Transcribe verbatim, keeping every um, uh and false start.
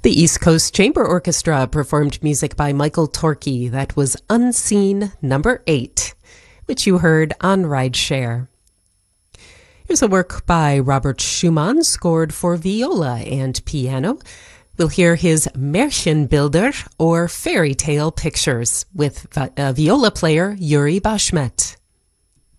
The East Coast Chamber Orchestra performed music by Michael Torke. That was Unseen number eight, which you heard on Rideshare. Here's a work by Robert Schumann, scored for viola and piano. We'll hear his Märchenbilder, or Fairy Tale Pictures, with uh, viola player Yuri Bashmet.